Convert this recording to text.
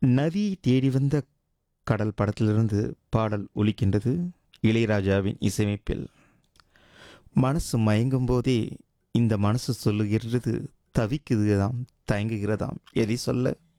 நதி தேடி வந்த கடல் படத்திலிருந்து பாடல் ஒலிக்கின்றது இளையராஜாவின் இசையமைப்பில். மனசு மயங்கும் போதே இந்த மனசு சொல்லுகிறது, தவிக்குகிறதாம், தயங்குகிறதாம், எதை சொல்ல